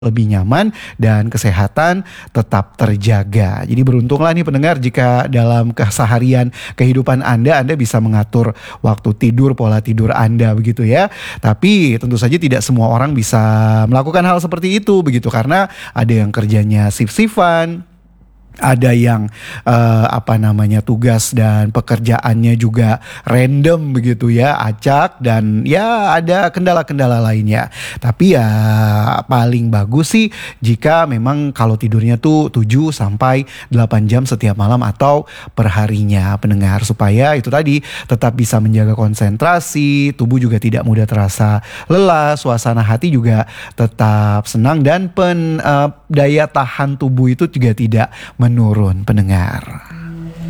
lebih nyaman dan kesehatan tetap terjaga. Jadi beruntunglah nih pendengar jika dalam keseharian kehidupan Anda bisa mengatur waktu tidur, pola tidur Anda begitu ya. Tapi tentu saja tidak semua orang bisa melakukan hal seperti itu begitu karena ada yang kerjanya shift-shiftan. Ada yang tugas dan pekerjaannya juga random begitu ya, acak dan ya ada kendala-kendala lainnya. Tapi ya paling bagus sih jika memang kalau tidurnya tuh 7 sampai 8 jam setiap malam atau perharinya pendengar, supaya itu tadi tetap bisa menjaga konsentrasi, tubuh juga tidak mudah terasa lelah, suasana hati juga tetap senang dan daya tahan tubuh itu juga tidak menurun pendengar.